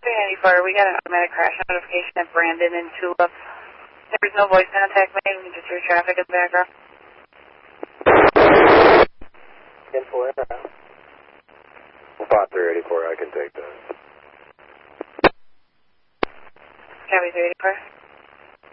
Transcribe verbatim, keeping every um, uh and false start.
three ninety-four, we got an automatic crash notification at Brandon and Tulip. There's no voice contact made, we can just hear traffic in the background. ten four, Spot three eighty-four, I can take that. Copy three eighty-four.